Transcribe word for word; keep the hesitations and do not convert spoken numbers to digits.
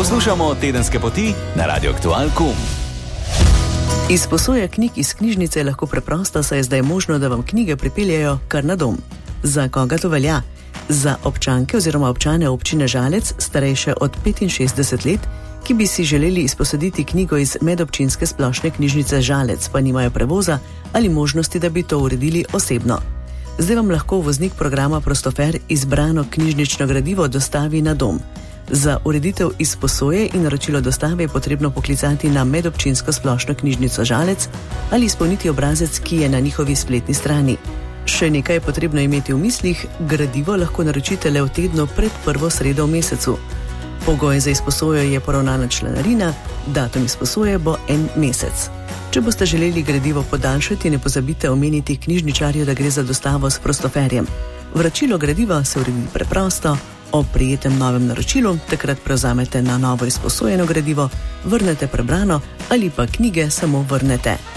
Poslušamo Tedenske poti na Radio Aktual pika com. Izposoja knjig iz knjižnice je lahko preprosta, saj je zdaj možno, da vam knjige pripeljejo kar na dom. Za koga to velja? Za občanke oziroma občane občine Žalec, starejše od petinšestdeset let, ki bi si želeli izposoditi knjigo iz medobčinske splošne knjižnice Žalec, pa nimajo prevoza ali možnosti, da bi to uredili osebno. Zdaj vam lahko voznik programa Prostofer izbrano knjižnično gradivo dostavi na dom. Za ureditev izposoje in naročilo dostave je potrebno poklicati na medobčinsko splošno knjižnico Žalec ali izpolniti obrazec, ki je na njihovi spletni strani. Še nekaj je potrebno imeti v mislih, gradivo lahko naročite le v tednu pred prvo sredo v mesecu. Pogoj za izposojo je poravnana članarina, datum izposoje bo en mesec. Če boste želeli gradivo podaljšati, ne pozabite omeniti knjižničarju, da gre za dostavo s Prostoferjem. Vračilo gradiva se uredi preprosto. Ob prijetem novem naročilu takrat prevzamete na novo izposojeno gradivo, vrnete prebrano ali pa knjige samo vrnete.